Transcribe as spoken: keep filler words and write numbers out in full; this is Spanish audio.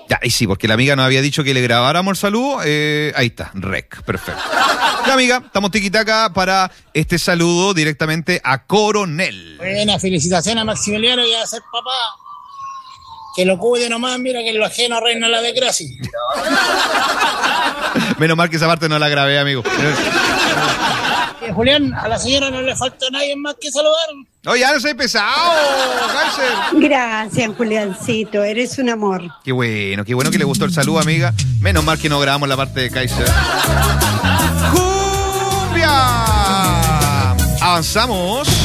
Ya, y sí, porque la amiga nos había dicho que le grabáramos el saludo. Eh, ahí está, rec, perfecto. Ya, amiga, estamos tiquitaca para este saludo directamente a Coronel. Buena, felicitaciones a Maximiliano y a ser papá. Que lo cuide nomás, mira que en lo ajeno reina la desgracia. Menos mal que esa parte no la grabé, amigo. Eh, Julián, a la señora no le falta nadie más que saludar. Oye, ya no soy pesado, Kaiser. Gracias, Juliancito, eres un amor. Qué bueno, qué bueno que le gustó el saludo, amiga. Menos mal que no grabamos la parte de Kaiser. ¡Cumbia! Avanzamos.